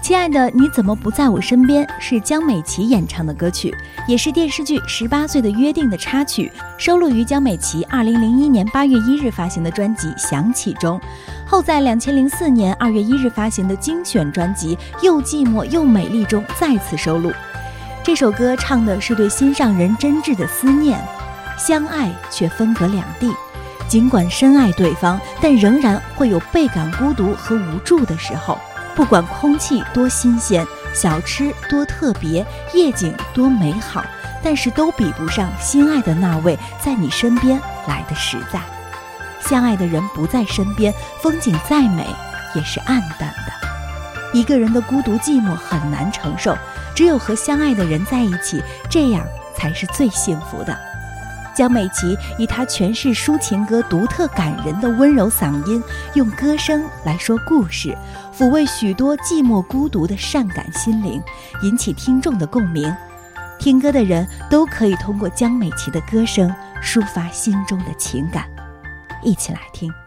亲爱的，你怎么不在我身边是江美琪演唱的歌曲，也是电视剧《18岁的约定》的插曲，收录于江美琪2001年8月1日发行的专辑《想起》中，后在2004年2月1日发行的精选专辑《又寂寞又美丽》中再次收录。这首歌唱的是对心上人真挚的思念，相爱却分隔两地，尽管深爱对方，但仍然会有倍感孤独和无助的时候。不管空气多新鲜，小吃多特别，夜景多美好，但是都比不上心爱的那位在你身边来的实在。相爱的人不在身边，风景再美也是暗淡的。一个人的孤独寂寞很难承受，只有和相爱的人在一起，这样才是最幸福的。江美琪以她诠释抒情歌独特感人的温柔嗓音，用歌声来说故事，抚慰许多寂寞孤独的善感心灵，引起听众的共鸣。听歌的人都可以通过江美琪的歌声抒发心中的情感，一起来听。